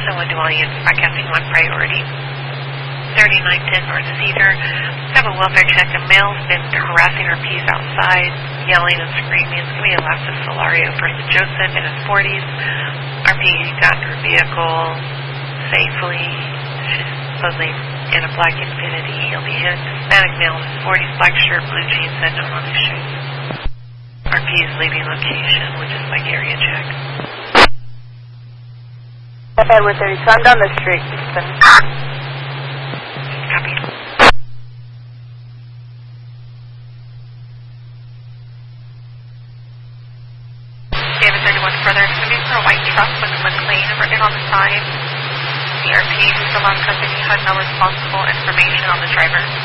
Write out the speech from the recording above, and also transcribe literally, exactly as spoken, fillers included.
Someone dwelling in broadcasting one priority. thirty-nine ten North Cedar. Have a welfare check. A male's been harassing R Ps outside, yelling and screaming. It's going to be Alexis Solario, person Joseph, in his forties. R P got in her vehicle safely. She's supposedly in a black Infiniti. He'll be hit. Hispanic male in his forties, black shirt, blue jeans, and no on his shoes. R P is leaving location, which is like area check. Edward thirty, so I'm down the street. Copy. David thirty-one further. Coming for a white truck with a McLean written on the side. The R P, who's the last company, had no responsible information on the driver.